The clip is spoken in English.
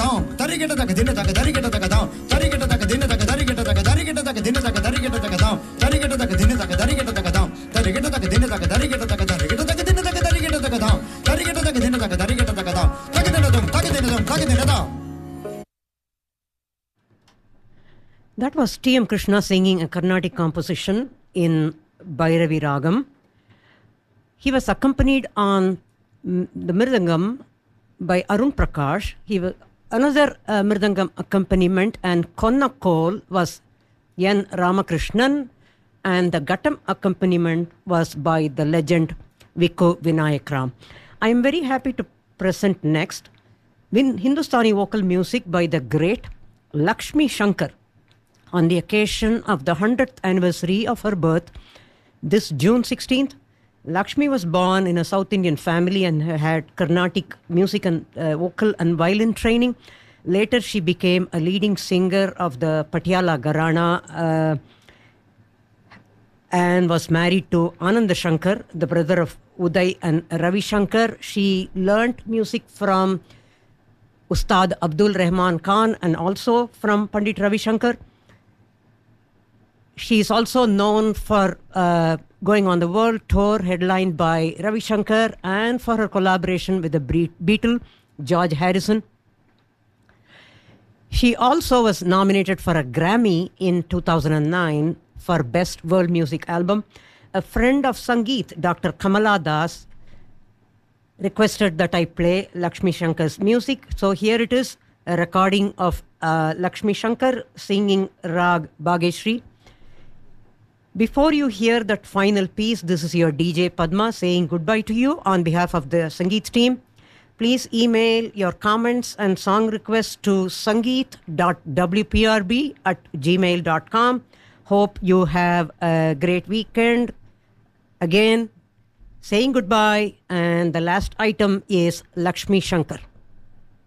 dam, tarigeta taka dinna taka tarigeta taka dam, tarigeta taka dinna taka tarigeta taka tarigeta taka dinna taka tarigeta taka dam, tarigeta taka dinna taka tarigeta taka dam, tarigeta taka dinna taka tarigeta taka tarigeta taka dinna taka tarigeta taka dam, tarigeta taka dinna taka tarigeta taka dam, takadinna dam, takadinna dam, takadinna dam. That was T.M. Krishna singing a Carnatic composition in Bhairavi Ragam. He was accompanied on the Mridangam by Arun Prakash. Another Mridangam accompaniment and Konnakol was N. Ramakrishnan, and the Ghattam accompaniment was by the legend Vikku Vinayak Ram. I am very happy to present next Hindustani vocal music by the great Lakshmi Shankar. On the occasion of the 100th anniversary of her birth, this June 16th, Lakshmi was born in a South Indian family and had Carnatic music and vocal and violin training. Later, she became a leading singer of the Patiala Gharana and was married to Ananda Shankar, the brother of Uday and Ravi Shankar. She learnt music from Ustad Abdul Rahman Khan and also from Pandit Ravi Shankar. She is also known for going on the world tour headlined by Ravi Shankar and for her collaboration with the Beatle, George Harrison. She also was nominated for a Grammy in 2009 for Best World Music Album. A friend of Sangeet, Dr. Kamala Das, requested that I play Lakshmi Shankar's music. So here it is, a recording of Lakshmi Shankar singing Rag Bhageshri. Before you hear that final piece, this is your DJ Padma saying goodbye to you on behalf of the Sangeet team. Please email your comments and song requests to sangeet.wprb@gmail.com. Hope you have a great weekend. Again, saying goodbye, and the last item is Lakshmi Shankar.